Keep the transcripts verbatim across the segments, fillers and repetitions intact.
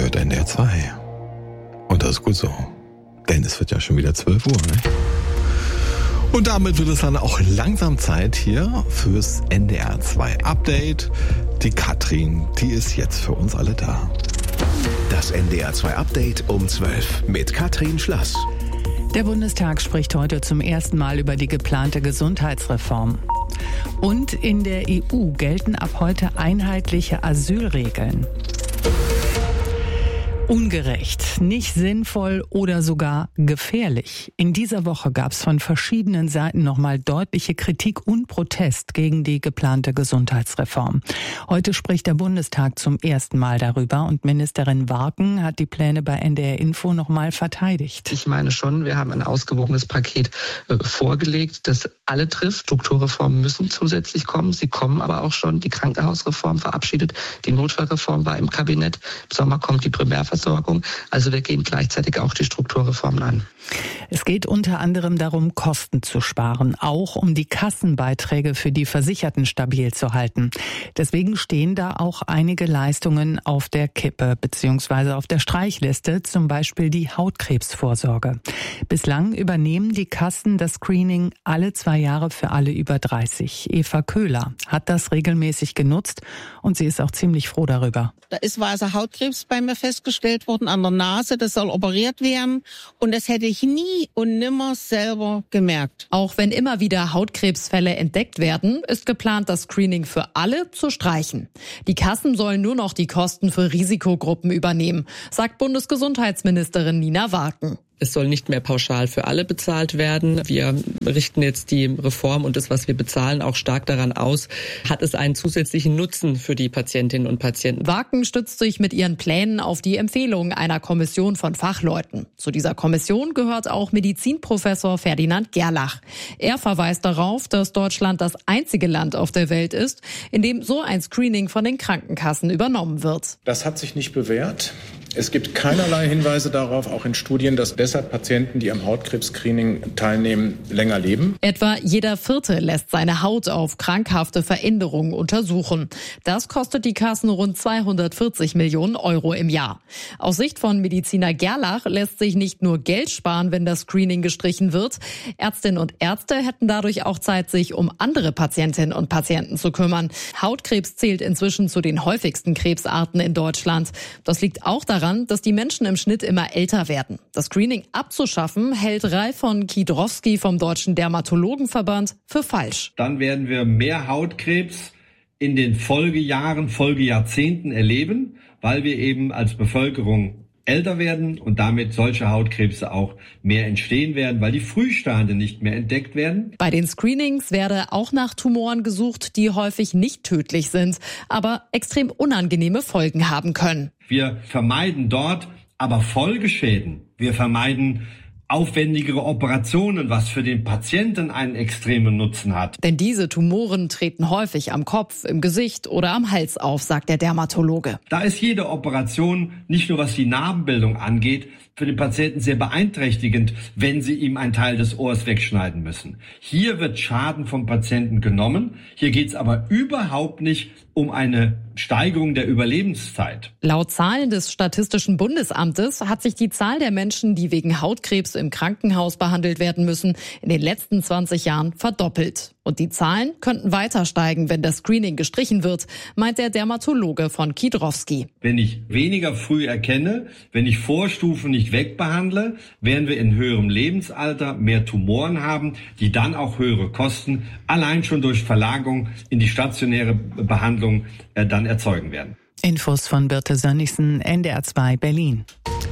hört N D R zwei. Und das ist gut so. Denn es wird ja schon wieder zwölf Uhr, ne? Und damit wird es dann auch langsam Zeit hier fürs N D R zwei Update. Die Katrin, die ist jetzt für uns alle da. Das N D R zwei Update um zwölf mit Katrin Schlass. Der Bundestag spricht heute zum ersten Mal über die geplante Gesundheitsreform. Und in der E U gelten ab heute einheitliche Asylregeln. Ungerecht, nicht sinnvoll oder sogar gefährlich. In dieser Woche gab es von verschiedenen Seiten nochmal deutliche Kritik und Protest gegen die geplante Gesundheitsreform. Heute spricht der Bundestag zum ersten Mal darüber und Ministerin Warken hat die Pläne bei N D R Info nochmal verteidigt. Ich meine schon, wir haben ein ausgewogenes Paket äh, vorgelegt, das alle trifft. Strukturreformen müssen zusätzlich kommen. Sie kommen aber auch schon. Die Krankenhausreform verabschiedet. Die Notfallreform war im Kabinett. Im Sommer kommt die Primärversorgung. Also wir gehen gleichzeitig auch die Strukturreformen an. Es geht unter anderem darum, Kosten zu sparen, auch um die Kassenbeiträge für die Versicherten stabil zu halten. Deswegen stehen da auch einige Leistungen auf der Kippe bzw. auf der Streichliste, zum Beispiel die Hautkrebsvorsorge. Bislang übernehmen die Kassen das Screening alle zwei Jahre für alle über dreißig. Eva Köhler hat das regelmäßig genutzt und sie ist auch ziemlich froh darüber. Da ist weißer Hautkrebs bei mir festgestellt worden an der Nase, das soll operiert werden und das hätte ich nie und nimmer selber gemerkt. Auch wenn immer wieder Hautkrebsfälle entdeckt werden, ist geplant, das Screening für alle zu streichen. Die Kassen sollen nur noch die Kosten für Risikogruppen übernehmen, sagt Bundesgesundheitsministerin Nina Warken. Es soll nicht mehr pauschal für alle bezahlt werden. Wir richten jetzt die Reform und das, was wir bezahlen, auch stark daran aus. Hat es einen zusätzlichen Nutzen für die Patientinnen und Patienten? Warken stützt sich mit ihren Plänen auf die Empfehlungen einer Kommission von Fachleuten. Zu dieser Kommission gehört auch Medizinprofessor Ferdinand Gerlach. Er verweist darauf, dass Deutschland das einzige Land auf der Welt ist, in dem so ein Screening von den Krankenkassen übernommen wird. Das hat sich nicht bewährt. Es gibt keinerlei Hinweise darauf, auch in Studien, dass deshalb Patienten, die am Hautkrebs-Screening teilnehmen, länger leben. Etwa jeder Vierte lässt seine Haut auf krankhafte Veränderungen untersuchen. Das kostet die Kassen rund zweihundertvierzig Millionen Euro im Jahr. Aus Sicht von Mediziner Gerlach lässt sich nicht nur Geld sparen, wenn das Screening gestrichen wird. Ärztinnen und Ärzte hätten dadurch auch Zeit, sich um andere Patientinnen und Patienten zu kümmern. Hautkrebs zählt inzwischen zu den häufigsten Krebsarten in Deutschland. Das liegt auch daran, dass die Menschen im Schnitt immer älter werden. Das Screening abzuschaffen, hält Ralf von Kidrowski vom Deutschen Dermatologenverband für falsch. Dann werden wir mehr Hautkrebs in den Folgejahren, Folgejahrzehnten erleben, weil wir eben als Bevölkerung älter werden und damit solche Hautkrebse auch mehr entstehen werden, weil die Frühstadien nicht mehr entdeckt werden. Bei den Screenings werde auch nach Tumoren gesucht, die häufig nicht tödlich sind, aber extrem unangenehme Folgen haben können. Wir vermeiden dort aber Folgeschäden. Wir vermeiden aufwendigere Operationen, was für den Patienten einen extremen Nutzen hat. Denn diese Tumoren treten häufig am Kopf, im Gesicht oder am Hals auf, sagt der Dermatologe. Da ist jede Operation, nicht nur was die Narbenbildung angeht, für den Patienten sehr beeinträchtigend, wenn sie ihm einen Teil des Ohrs wegschneiden müssen. Hier wird Schaden vom Patienten genommen. Hier geht es aber überhaupt nicht um eine Steigerung der Überlebenszeit. Laut Zahlen des Statistischen Bundesamtes hat sich die Zahl der Menschen, die wegen Hautkrebs im Krankenhaus behandelt werden müssen, in den letzten zwanzig Jahren verdoppelt. Und die Zahlen könnten weiter steigen, wenn das Screening gestrichen wird, meint der Dermatologe von Kidrowski. Wenn ich weniger früh erkenne, wenn ich Vorstufen nicht wegbehandle, werden wir in höherem Lebensalter mehr Tumoren haben, die dann auch höhere Kosten allein schon durch Verlagerung in die stationäre Behandlung äh, dann erzeugen werden. Infos von Birte Sönnigsen, N D R zwei Berlin.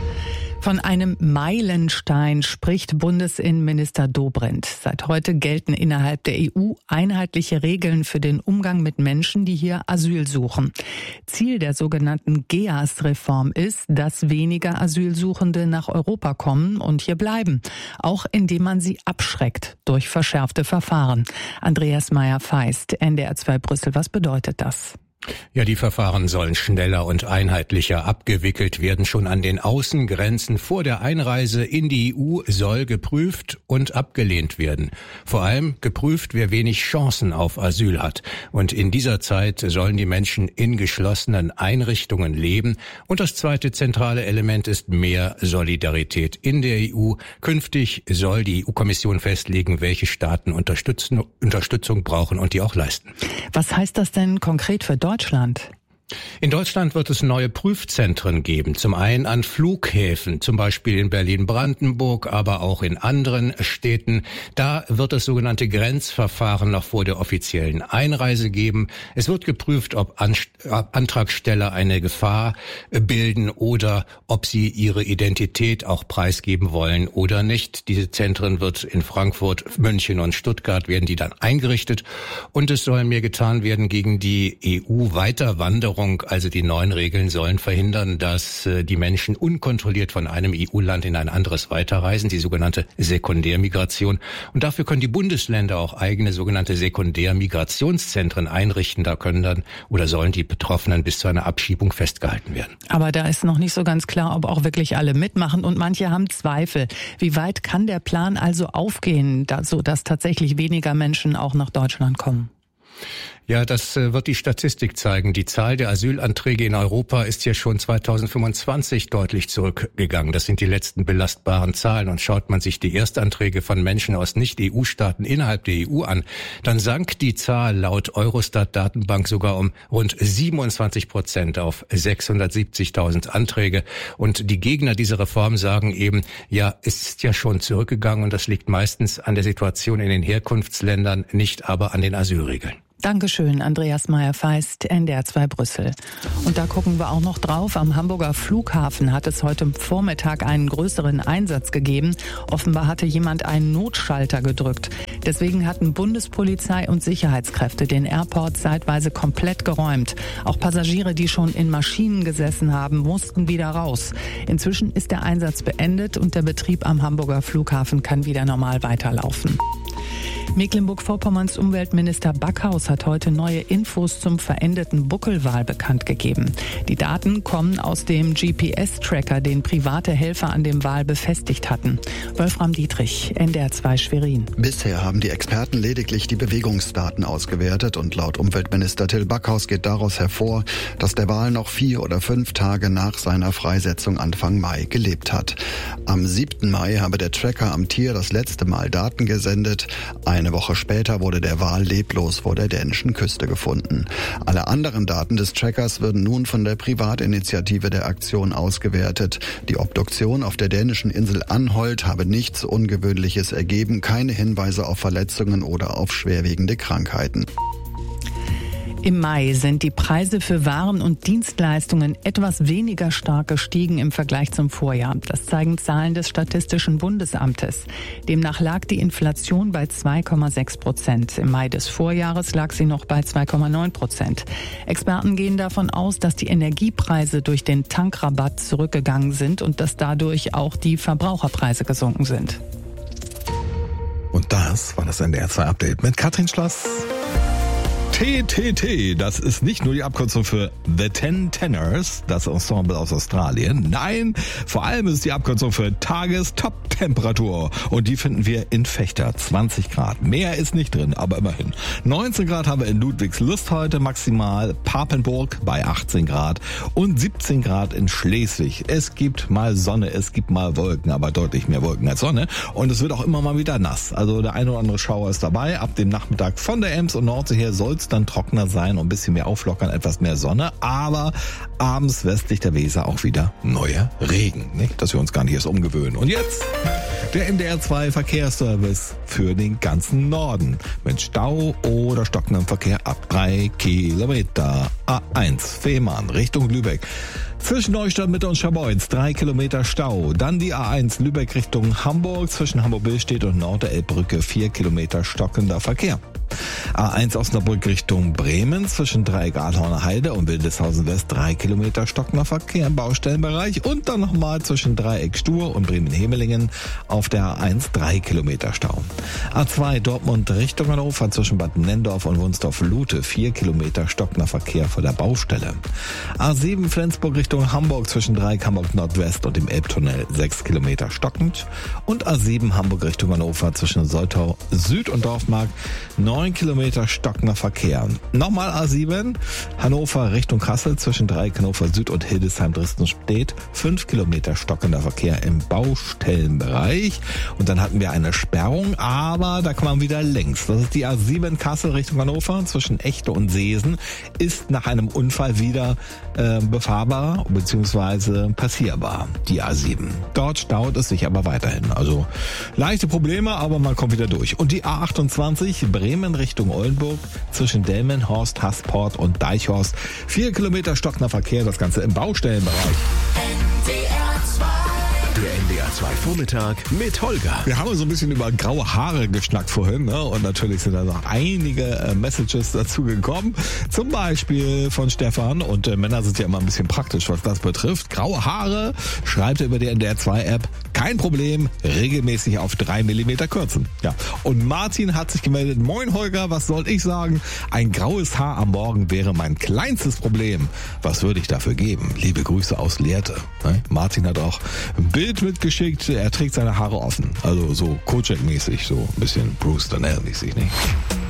Von einem Meilenstein spricht Bundesinnenminister Dobrindt. Seit heute gelten innerhalb der E U einheitliche Regeln für den Umgang mit Menschen, die hier Asyl suchen. Ziel der sogenannten G E A S-Reform ist, dass weniger Asylsuchende nach Europa kommen und hier bleiben, auch indem man sie abschreckt durch verschärfte Verfahren. Andreas Meyer-Feist, N D R zwei Brüssel, was bedeutet das? Ja, die Verfahren sollen schneller und einheitlicher abgewickelt werden. Schon an den Außengrenzen vor der Einreise in die E U soll geprüft und abgelehnt werden. Vor allem geprüft, wer wenig Chancen auf Asyl hat. Und in dieser Zeit sollen die Menschen in geschlossenen Einrichtungen leben. Und das zweite zentrale Element ist mehr Solidarität in der E U. Künftig soll die E U-Kommission festlegen, welche Staaten Unterstützung, Unterstützung brauchen und die auch leisten. Was heißt das denn konkret für Deutschland? Deutschland. In Deutschland wird es neue Prüfzentren geben, zum einen an Flughäfen, zum Beispiel in Berlin-Brandenburg, aber auch in anderen Städten. Da wird es sogenannte Grenzverfahren noch vor der offiziellen Einreise geben. Es wird geprüft, ob Antragsteller eine Gefahr bilden oder ob sie ihre Identität auch preisgeben wollen oder nicht. Diese Zentren wird in Frankfurt, München und Stuttgart werden die dann eingerichtet und es soll mehr getan werden gegen die E U-Weiterwanderung. Also die neuen Regeln sollen verhindern, dass die Menschen unkontrolliert von einem E U-Land in ein anderes weiterreisen, die sogenannte Sekundärmigration. Und dafür können die Bundesländer auch eigene sogenannte Sekundärmigrationszentren einrichten. Da können dann oder sollen die Betroffenen bis zu einer Abschiebung festgehalten werden. Aber da ist noch nicht so ganz klar, ob auch wirklich alle mitmachen und manche haben Zweifel. Wie weit kann der Plan also aufgehen, so dass tatsächlich weniger Menschen auch nach Deutschland kommen? Ja, das wird die Statistik zeigen. Die Zahl der Asylanträge in Europa ist ja schon zweitausendfünfundzwanzig deutlich zurückgegangen. Das sind die letzten belastbaren Zahlen. Und schaut man sich die Erstanträge von Menschen aus Nicht-E U-Staaten innerhalb der E U an, dann sank die Zahl laut Eurostat-Datenbank sogar um rund siebenundzwanzig Prozent auf sechshundertsiebzigtausend Anträge. Und die Gegner dieser Reform sagen eben, ja, es ist ja schon zurückgegangen und das liegt meistens an der Situation in den Herkunftsländern, nicht aber an den Asylregeln. Dankeschön, Andreas Meyer-Feist, N D R zwei Brüssel. Und da gucken wir auch noch drauf. Am Hamburger Flughafen hat es heute Vormittag einen größeren Einsatz gegeben. Offenbar hatte jemand einen Notschalter gedrückt. Deswegen hatten Bundespolizei und Sicherheitskräfte den Airport zeitweise komplett geräumt. Auch Passagiere, die schon in Maschinen gesessen haben, mussten wieder raus. Inzwischen ist der Einsatz beendet und der Betrieb am Hamburger Flughafen kann wieder normal weiterlaufen. Mecklenburg-Vorpommerns Umweltminister Backhaus hat heute neue Infos zum verendeten Buckelwal bekannt gegeben. Die Daten kommen aus dem G P S-Tracker, den private Helfer an dem Wal befestigt hatten. Wolfram Dietrich, N D R zwei Schwerin. Bisher haben die Experten lediglich die Bewegungsdaten ausgewertet und laut Umweltminister Till Backhaus geht daraus hervor, dass der Wal noch vier oder fünf Tage nach seiner Freisetzung Anfang Mai gelebt hat. Am siebten Mai habe der Tracker am Tier das letzte Mal Daten gesendet. Eine Woche später wurde der Wal leblos vor der dänischen Küste gefunden. Alle anderen Daten des Trackers würden nun von der Privatinitiative der Aktion ausgewertet. Die Obduktion auf der dänischen Insel Anholt habe nichts Ungewöhnliches ergeben, keine Hinweise auf Verletzungen oder auf schwerwiegende Krankheiten. Im Mai sind die Preise für Waren und Dienstleistungen etwas weniger stark gestiegen im Vergleich zum Vorjahr. Das zeigen Zahlen des Statistischen Bundesamtes. Demnach lag die Inflation bei zwei Komma sechs Prozent. Im Mai des Vorjahres lag sie noch bei zwei Komma neun Prozent. Experten gehen davon aus, dass die Energiepreise durch den Tankrabatt zurückgegangen sind und dass dadurch auch die Verbraucherpreise gesunken sind. Und das war das N D R zwei Update mit Katrin Schloss. T T T, das ist nicht nur die Abkürzung für The Ten Tenors, das Ensemble aus Australien. Nein, vor allem ist es die Abkürzung für Tagestop-Temperatur. Und die finden wir in Vechta, zwanzig Grad. Mehr ist nicht drin, aber immerhin. neunzehn Grad haben wir in Ludwigslust heute, maximal Papenburg bei achtzehn Grad und siebzehn Grad in Schleswig. Es gibt mal Sonne, es gibt mal Wolken, aber deutlich mehr Wolken als Sonne. Und es wird auch immer mal wieder nass. Also der eine oder andere Schauer ist dabei. Ab dem Nachmittag von der Ems und Nordsee her soll es dann trockener sein und ein bisschen mehr auflockern, etwas mehr Sonne, aber abends westlich der Weser auch wieder neuer Regen, nicht? Dass wir uns gar nicht erst umgewöhnen. Und jetzt der N D R zwei Verkehrsservice für den ganzen Norden mit Stau oder stockendem Verkehr ab drei Kilometer. A eins Fehmarn Richtung Lübeck. Zwischen Neustadt, Mitte und Scharbeutz drei Kilometer Stau. Dann die A eins Lübeck Richtung Hamburg zwischen Hamburg-Billstedt und Nord der Elbbrücke vier Kilometer stockender Verkehr. A eins Osnabrück Richtung Bremen zwischen Dreieck-Ahlhorner Heide und Wildeshausen West drei Kilometer stockender Verkehr im Baustellenbereich und dann nochmal zwischen Dreieck Stur und Bremen-Hemelingen auf der A eins drei Kilometer Stau. A zwei Dortmund Richtung Hannover zwischen Bad Nendorf und Wunsdorf-Lute vier Kilometer stockender Verkehr vor der Baustelle. A sieben Flensburg Richtung Hamburg zwischen Dreieck Hamburg Nordwest und dem Elbtunnel sechs Kilometer stockend und A sieben Hamburg Richtung Hannover zwischen Soltau Süd und Dorfmark neun Kilometer stockender Verkehr. Nochmal A sieben Hannover Richtung Kassel zwischen Dreieck Hannover Süd und Hildesheim-Dresden-Stedt fünf Kilometer stockender Verkehr im Baustellenbereich. Und dann hatten wir eine Sperrung, aber da kann man wieder längs. Das ist die A sieben Kassel Richtung Hannover zwischen Echte und Seesen, ist nach einem Unfall wieder äh, befahrbar bzw. passierbar, die A sieben. Dort staut es sich aber weiterhin. Also leichte Probleme, aber man kommt wieder durch. Und die A achtundzwanzig Bremen Richtung Oldenburg zwischen Delmenhorst, Hasport und Deichhorst vier Kilometer stockender Verkehr, das Ganze im Baustellenbereich. Der N D R zwei Vormittag mit Holger. Wir haben so ein bisschen über graue Haare geschnackt vorhin, ne? Und natürlich sind da noch einige äh, Messages dazu gekommen. Zum Beispiel von Stefan. Und äh, Männer sind ja immer ein bisschen praktisch, was das betrifft. Graue Haare, schreibt er über die N D R zwei App. Kein Problem, regelmäßig auf drei Millimeter kürzen. Ja. Und Martin hat sich gemeldet. Moin Holger, was soll ich sagen? Ein graues Haar am Morgen wäre mein kleinstes Problem. Was würde ich dafür geben? Liebe Grüße aus Lehrte. Ne? Martin hat auch ein Bild mitgeschickt. Er trägt seine Haare offen. Also so Kojak-mäßig, so ein bisschen Bruce Danell-mäßig, nicht?